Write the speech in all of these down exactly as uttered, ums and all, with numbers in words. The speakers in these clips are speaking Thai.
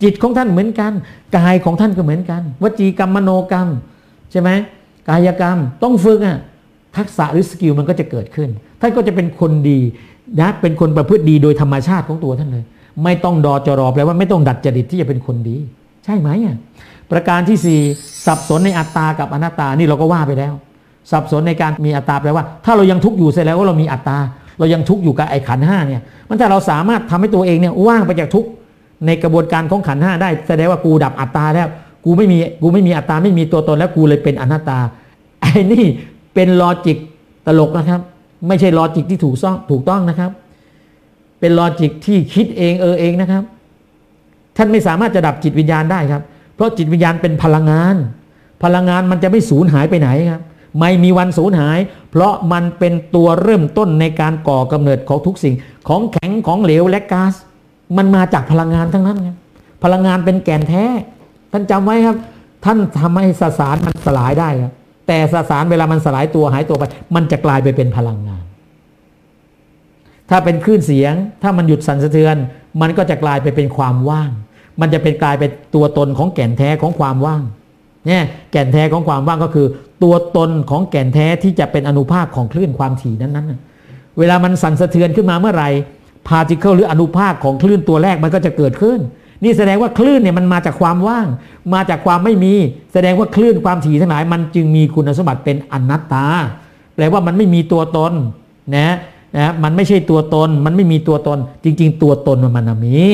จิตของท่านเหมือนกันกายของท่านก็เหมือนกันวจีกรรมมโนกรรมใช่ไหมกายกรรมต้องฝึกอ่ะทักษะหรือสกิลมันก็จะเกิดขึ้นท่านก็จะเป็นคนดีนะเป็นคนประพฤติดีโดยธรรมชาติของตัวท่านเลยไม่ต้องดอจรอแปลว่าไม่ต้องดัดจริตที่จะเป็นคนดีใช่ไหมอ่ะประการที่สี่สับสนในอัตตากับอนัตตานี่เราก็ว่าไปแล้วสับสนในการมีอัตตาแปลว่าถ้าเรายังทุกข์อยู่เสร็จแล้วว่าเรามีอัตตาเรายังทุกข์อยู่กับไอ้ขันธ์ห้าเนี่ยมันถ้าเราสามารถทำให้ตัวเองเนี่ยว่างไปจากทุกข์ในกระบวนการของขันธ์ห้าได้แสดงว่ากูดับอัตตาแล้วกูไม่มีกูไม่มีอัตตาไม่มีตัวตนแล้วกูเลยเป็นอนัตตาไอ้นี่เป็นลอจิกตลกนะครับไม่ใช่ลอจิกที่ถูกต้องถูกต้องนะครับเป็นลอจิกที่คิดเองเออเองนะครับท่านไม่สามารถจะดับจิตวิญญาณได้ครับเพราะจิตวิญญาณเป็นพลังงานพลังงานมันจะไม่สูญหายไปไหนครับไม่มีวันสูญหายเพราะมันเป็นตัวเริ่มต้นในการก่อกำเนิดของทุกสิ่งของแข็งของเหลวและก๊าซมันมาจากพลังงานทั้งนั้นครับพลังงานเป็นแก่นแท้ท่านจำไว้ครับท่านทำให้สสารมันสลายได้ครับแต่สสารเวลามันสลายตัวหายตัวไปมันจะกลายไปเป็นพลังงานถ้าเป็นคลื่นเสียงถ้ามันหยุดสั่นสะเทือนมันก็จะกลายไปเป็นความว่างมันจะเป็นกลายเป็นตัวตนของแก่นแท้ของความว่างเนี่ยแก่นแท้ของความว่างก็คือตัวตนของแก่นแท้ที่จะเป็นอนุภาคของคลื่นความถี่นั้นๆเวลามันสั่นสะเทือนขึ้นมาเมื่อไหร่พาร์ติเคิลหรืออนุภาคของคลื่นตัวแรกมันก็จะเกิดขึ้นนี่แสดงว่าคลื่นเนี่ยมันมาจากความว่างมาจากความไม่มีแสดงว่าคลื่นความถี่ทั้งหลายมันจึงมีคุณสมบัติเป็นอนัตตาแปลว่ามันไม่มีตัวตนนะนะมันไม่ใช่ตัวตนมันไม่มีตัวตนจริงๆตัวตนมันน่ะมี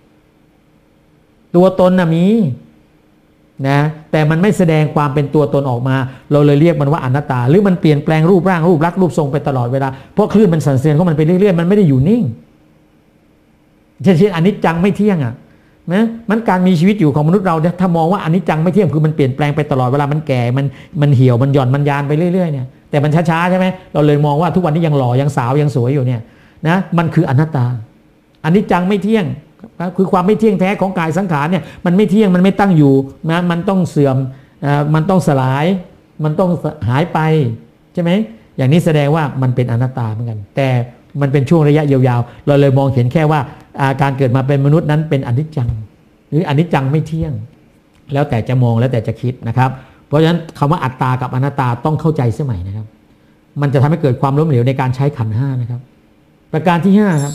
ตัวตนน่ะมีนะแต่มันไม่แสดงความเป็นตัวตนออกมาเราเลยเรียกมันว่าอนัตตาหรือมันเปลี่ยนแปลงรูปร่างรูปลักษณ์รูปทรงไปตลอดเวลาเพราะคลื่นมันสั่นสะเทือนของมันไปเรื่อยๆมันไม่ได้อยู่นิ่งเช่นอนิจจังไม่เที่ยงอ่ะนะมันการมีชีวิตอยู่ของมนุษย์เราถ้ามองว่าอนิจจังไม่เที่ยงคือมันเปลี่ยนแปลงไปตลอดเวลามันแก่มันมันเหี่ยวมันหย่อนมันยานไปเรื่อยๆเนี่ยแต่มันช้าๆใช่ไหมเราเลยมองว่าทุกวันนี้ยังหล่อยังสาวยังสวยอยู่เนี่ยนะมันคืออนัตตาอนิจจังไม่เที่ยงคือความไม่เที่ยงแท้ของกายสังขารเนี่ยมันไม่เที่ยงมันไม่ตั้งอยู่นะมันต้องเสื่อมมันต้องสลายมันต้องหายไปใช่ไหมอย่างนี้แสดงว่ามันเป็นอนัตตาเหมือนกันแต่มันเป็นช่วงระยะยาวๆเราเลยมองเห็นแค่ว่าการเกิดมาเป็นมนุษย์นั้นเป็นอนิจจังหรืออนิจจังไม่เที่ยงแล้วแต่จะมองแล้วแต่จะคิดนะครับเพราะฉะนั้นคำว่าอัตตากับอนัตตาต้องเข้าใจสมัยนะครับมันจะทำให้เกิดความล้มเหลวในการใช้ขันธ์ห้านะครับประการที่ห้าครับ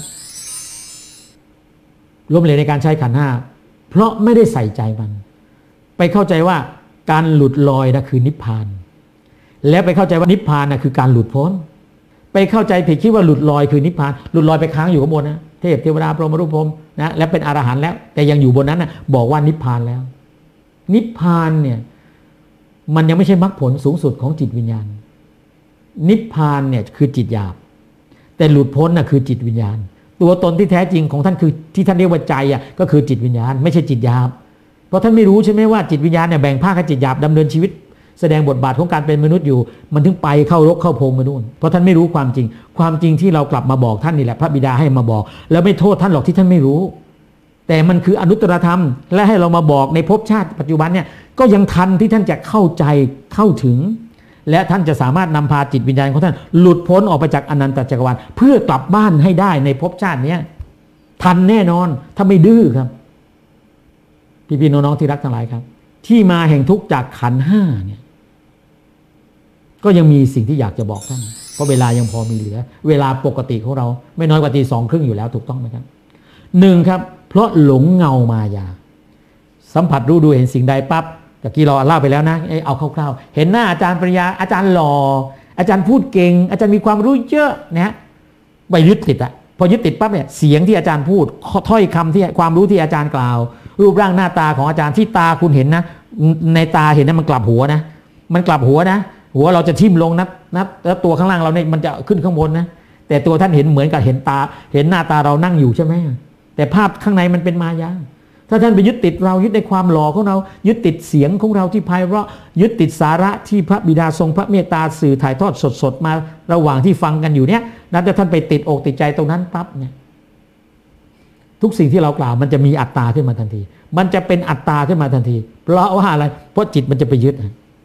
ล้มเหลวในการใช้ขันธ์ห้าเพราะไม่ได้ใส่ใจมันไปเข้าใจว่าการหลุดลอยนะคือนิพพานแล้วไปเข้าใจว่านิพพานนะคือการหลุดพ้นไปเข้าใจผิดคิดว่าหลุดลอยคือนิพพานหลุดลอยไปค้างอยู่ข้างบนนะเทพเทวดาพรหมรูปพรหมนะและเป็นอรหันต์แล้วแต่ยังอยู่บนนั้นนะบอกว่านิพพานแล้วนิพพานเนี่ยมันยังไม่ใช่มรรคผลสูงสุดของจิตวิญญาณนิพพานเนี่ยคือจิตหยาบแต่หลุดพ้นน่ะคือจิตวิญญาณตัวตนที่แท้จริงของท่านคือที่ท่านเรียกว่าใจอ่ะก็คือจิตวิญญาณไม่ใช่จิตหยาบเพราะท่านไม่รู้ใช่ไหมว่าจิตวิญญาณเนี่ยแบ่งภาคให้จิตหยาบดำเนินชีวิตแสดงบทบาทของการเป็นมนุษย์อยู่มันถึงไปเข้ารกเข้าโพรงมานู่นเพราะท่านไม่รู้ความจริงความจริงที่เรากลับมาบอกท่านนี่แหละพระบิดาให้มาบอกแล้วไม่โทษท่านหรอกที่ท่านไม่รู้แต่มันคืออนุตตรธรรมและให้เรามาบอกในภพชาติปัจจุบันเนี่ยก็ยังทันที่ท่านจะเข้าใจเข้าถึงและท่านจะสามารถนำพาจิตวิญญาณของท่านหลุดพ้นออกไปจากอนันตจักรวาลเพื่อกลับบ้านให้ได้ในภพชาตินี้ทันแน่นอนถ้าไม่ดื้อครับพี่ๆน้องๆที่รักทั้งหลายครับที่มาแห่งทุกข์จากขันธ์ห้าเนี่ยก็ยังมีสิ่งที่อยากจะบอกท่านเพราะเวลายังพอมีเหลือเวลาปกติของเราไม่น้อยกว่าตีสองครึ่งอยู่แล้วถูกต้องไหมครับหนึ่งครับเพราะหลงเงามายาสัมผัสรู้ดูเห็นสิ่งใดปั๊บตะกี้เราเล่าไปแล้วนะเอาคร่าวๆเห็นหน้าอาจารย์ปริญญาอาจารย์หล่ออาจารย์พูดเก่งอาจารย์มีความรู้เยอะนะไปยึดติดอะพอยึดติดปั๊บเนี่ยเสียงที่อาจารย์พูดถ้อยคำที่ความรู้ที่อาจารย์กล่าวรูปร่างหน้าตาของอาจารย์ที่ตาคุณเห็นนะในตาเห็นนะมันกลับหัวนะมันกลับหัวนะหัวเราจะทิ่มลงนับนับแล้วตัวข้างล่างเราเนี่ยมันจะขึ้นข้างบนนะแต่ตัวท่านเห็นเหมือนกับเห็นตาเห็นหน้าตาเรานั่งอยู่ใช่ไหมแต่ภาพข้างในมันเป็นมายาถ้าท่านไปยึดติดเรายึดในความหล่อของเรายึดติดเสียงของเราที่ไพเราะยึดติดสาระที่พระบิดาทรงพระเมตตาสื่อถ่ายทอดสดๆมาระหว่างที่ฟังกันอยู่เนี่ยนั้นถ้าท่านไปติดอกติดใจตรงนั้นปั๊บเนี่ยทุกสิ่งที่เรากล่าวมันจะมีอัตตาขึ้นมาทันทีมันจะเป็นอัตตาขึ้นมาทันทีเพราะว่าอะไรเพราะจิตมันจะไปยึด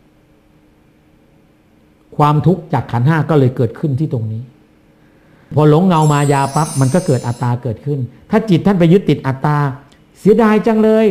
ความทุกข์จากขันธ์ห้าก็เลยเกิดขึ้นที่ตรงนี้พอหลงเงามายาปั๊บมันก็เกิดอัตตาเกิดขึ้นถ้าจิตท่านไปยึดติดอัตตาเสียดายจังเลย